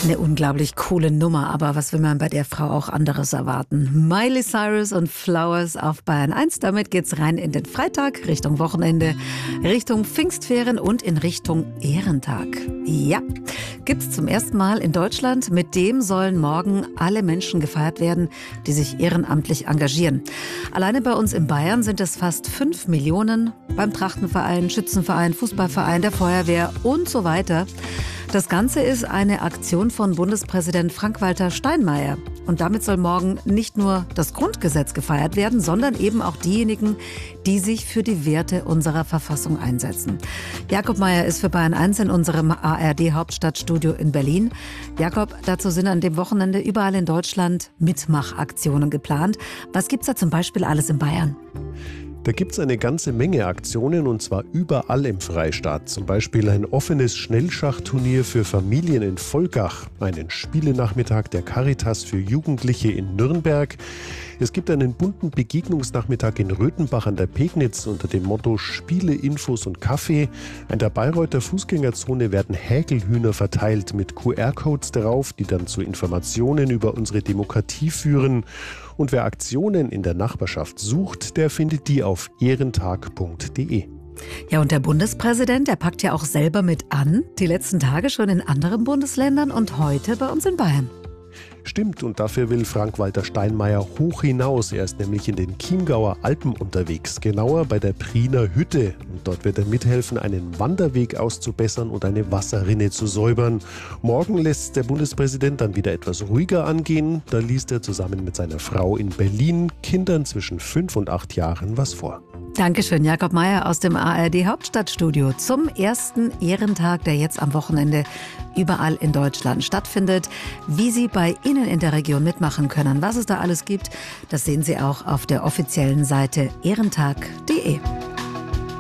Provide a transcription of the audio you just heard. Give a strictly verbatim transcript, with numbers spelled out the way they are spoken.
Eine unglaublich coole Nummer, aber was will man bei der Frau auch anderes erwarten? Miley Cyrus und Flowers auf Bayern eins. Damit geht's rein in den Freitag, Richtung Wochenende, Richtung Pfingstferien und in Richtung Ehrentag. Ja, gibt's zum ersten Mal in Deutschland. Mit dem sollen morgen alle Menschen gefeiert werden, die sich ehrenamtlich engagieren. Alleine bei uns in Bayern sind es fast fünf Millionen beim Trachtenverein, Schützenverein, Fußballverein, der Feuerwehr und so weiter. Das Ganze ist eine Aktion von Bundespräsident Frank-Walter Steinmeier. Und damit soll morgen nicht nur das Grundgesetz gefeiert werden, sondern eben auch diejenigen, die sich für die Werte unserer Verfassung einsetzen. Jakob Meier ist für Bayern eins in unserem A R D-Hauptstadtstudio in Berlin. Jakob, dazu sind an dem Wochenende überall in Deutschland Mitmachaktionen geplant. Was gibt's da zum Beispiel alles in Bayern? Da gibt's eine ganze Menge Aktionen und zwar überall im Freistaat. Zum Beispiel ein offenes Schnellschachturnier für Familien in Volkach, einen Spielenachmittag der Caritas für Jugendliche in Nürnberg. Es gibt einen bunten Begegnungsnachmittag in Röthenbach an der Pegnitz unter dem Motto Spiele, Infos und Kaffee. An der Bayreuther Fußgängerzone werden Häkelhühner verteilt mit Q R-Codes drauf, die dann zu Informationen über unsere Demokratie führen. Und wer Aktionen in der Nachbarschaft sucht, der findet die auf ehrentag punkt de. Ja, und der Bundespräsident, der packt ja auch selber mit an. Die letzten Tage schon in anderen Bundesländern und heute bei uns in Bayern. Stimmt, und dafür will Frank-Walter Steinmeier hoch hinaus. Er ist nämlich in den Chiemgauer Alpen unterwegs, genauer bei der Priener Hütte. Und dort wird er mithelfen, einen Wanderweg auszubessern und eine Wasserrinne zu säubern. Morgen lässt der Bundespräsident dann wieder etwas ruhiger angehen. Da liest er zusammen mit seiner Frau in Berlin Kindern zwischen fünf und acht Jahren was vor. Dankeschön, Jakob Meier aus dem A R D-Hauptstadtstudio zum ersten Ehrentag, der jetzt am Wochenende überall in Deutschland stattfindet. Wie Sie bei Ihnen in der Region mitmachen können, was es da alles gibt, das sehen Sie auch auf der offiziellen Seite ehrentag punkt de.